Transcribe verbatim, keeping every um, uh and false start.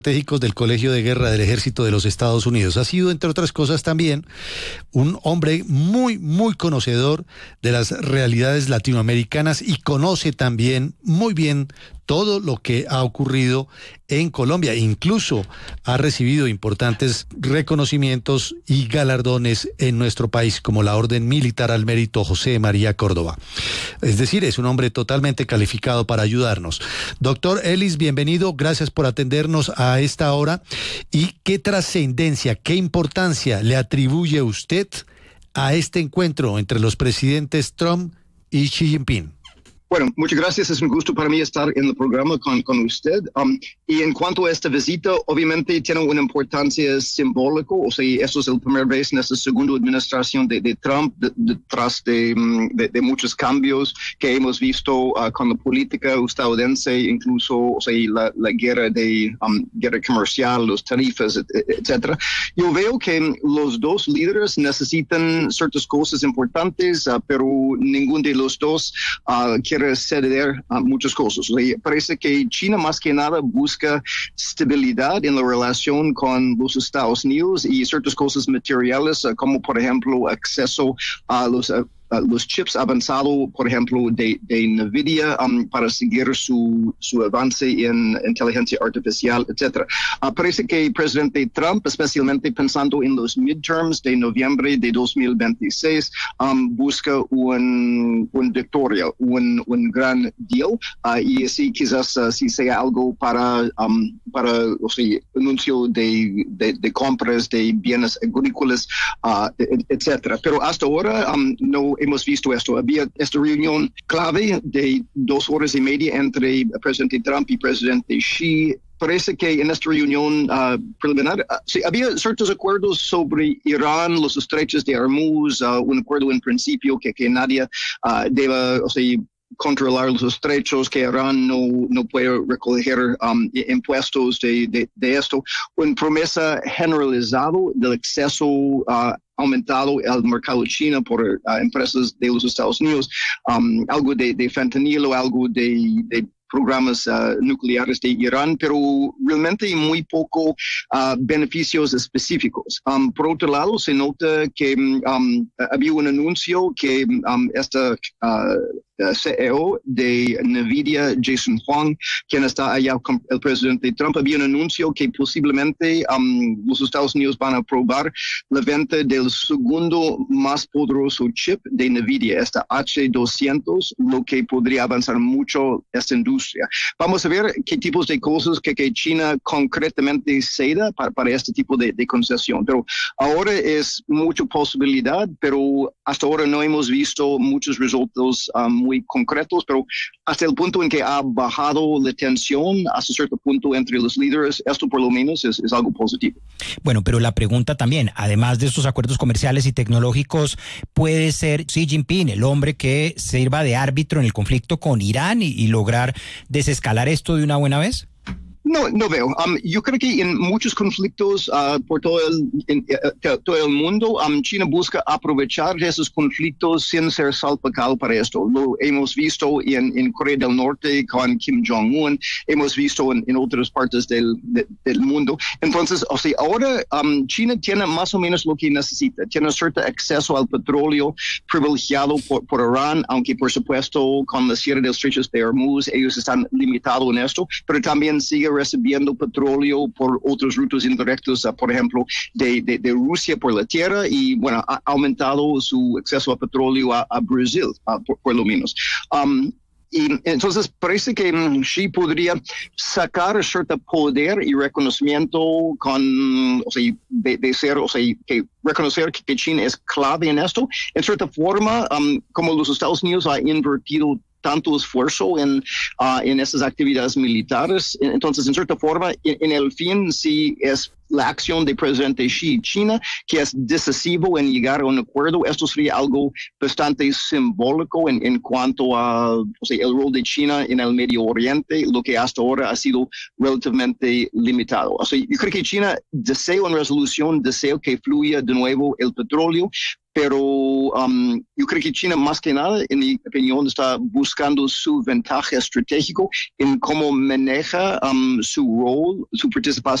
estratégicos del Colegio de Guerra del Ejército de los Estados Unidos. Ha sido, entre otras cosas, también un hombre muy, muy conocedor de las realidades latinoamericanas y conoce también muy bien todo lo que ha ocurrido en Colombia. Incluso ha recibido importantes reconocimientos y galardones en nuestro país, como la Orden Militar al Mérito José María Córdoba. Es decir, es un hombre totalmente calificado para ayudarnos. Doctor Ellis, bienvenido. Gracias por atendernos a esta hora. ¿Y qué trascendencia, qué importancia le atribuye usted a este encuentro entre los presidentes Trump y Xi Jinping? Bueno, muchas gracias. Es un gusto para mí estar en el programa con, con usted. Um, y en cuanto a esta visita, obviamente tiene una importancia simbólica. O sea, esto es la primera vez en esta segunda administración de, de Trump, detrás de, de, de muchos cambios que hemos visto uh, con la política estadounidense, incluso o sea, la, la guerra de um, guerra comercial, los tarifas, etcétera. Yo veo que los dos líderes necesitan ciertas cosas importantes, uh, pero ninguno de los dos uh, quiere ceder a muchas cosas. O sea, parece que China más que nada busca estabilidad en la relación con los Estados Unidos y ciertas cosas materiales, uh, como por ejemplo acceso a los uh, Uh, los chips avanzados, por ejemplo, de, de NVIDIA um, para seguir su, su avance en inteligencia artificial, etcétera. Uh, parece que el presidente Trump, especialmente pensando en los midterms de noviembre de dos mil veintiséis, um, busca un, un victoria, un, un gran deal, uh, y así quizás uh, si sea algo para, um, para o sea, anuncio de, de, de compras de bienes agrícolas, uh, etcétera. Pero hasta ahora um, no hemos visto esto. Había esta reunión clave de dos horas y media entre el presidente Trump y el presidente Xi. Parece que en esta reunión uh, preliminar uh, sí, había ciertos acuerdos sobre Irán, los estrechos de Hormuz, uh, un acuerdo en principio que, que nadie uh, deba, o sea, controlar los estrechos, que Irán no, no puede recoger um, impuestos de, de, de esto. Una promesa generalizada del acceso uh, aumentado el mercado chino por uh, empresas de los Estados Unidos, um, algo de, de fentanilo, algo de, de programas uh, nucleares de Irán, pero realmente muy poco uh, beneficios específicos. Um, por otro lado, se nota que um, había un anuncio que um, esta uh, C E O de NVIDIA, Jason Huang, quien está allá con el presidente Trump, había un anuncio que posiblemente um, los Estados Unidos van a aprobar la venta del segundo más poderoso chip de NVIDIA, esta H doscientos, lo que podría avanzar mucho esta industria. Vamos a ver qué tipos de cosas que, que China concretamente ceda para, para este tipo de, de concesión. Pero ahora es mucha posibilidad, pero hasta ahora no hemos visto muchos resultados um, muy concretos, pero hasta el punto en que ha bajado la tensión hasta cierto punto entre los líderes, esto por lo menos es, es algo positivo. Bueno, pero la pregunta también, además de estos acuerdos comerciales y tecnológicos, ¿puede ser Xi Jinping el hombre que sirva de árbitro en el conflicto con Irán y, y lograr desescalar esto de una buena vez? No, no veo. Um, yo creo que en muchos conflictos uh, por todo el, en, uh, todo el mundo, um, China busca aprovechar esos conflictos sin ser salpicado para esto. Lo hemos visto en, en Corea del Norte con Kim Jong-un, hemos visto en, en otras partes del, de, del mundo. Entonces, o sea, ahora um, China tiene más o menos lo que necesita. Tiene cierto acceso al petróleo privilegiado por, por Irán, aunque por supuesto con la cierre de los estrechos de Hormuz ellos están limitados en esto, pero también sigue recibiendo petróleo por otros rutas indirectos, uh, por ejemplo, de, de, de Rusia por la tierra y, bueno, ha aumentado su acceso a petróleo a, a Brasil, uh, por, por lo menos. Um, Y entonces parece que um, Xi podría sacar cierto poder y reconocimiento con, o sea, de, de ser, o sea, que reconocer que, que China es clave en esto. En cierta forma, um, como los Estados Unidos ha invertido tanto esfuerzo en, uh, en esas actividades militares. Entonces, en cierta forma, en, en el fin, sí es la acción del presidente Xi China, que es decisivo en llegar a un acuerdo. Esto sería algo bastante simbólico en, en cuanto a, o sea, el rol de China en el Medio Oriente, lo que hasta ahora ha sido relativamente limitado. O sea, yo creo que China desea una resolución, desea que fluya de nuevo el petróleo, pero um, yo creo que China más que nada, en mi opinión, está buscando su ventaja estratégica en cómo maneja um, su rol, su participación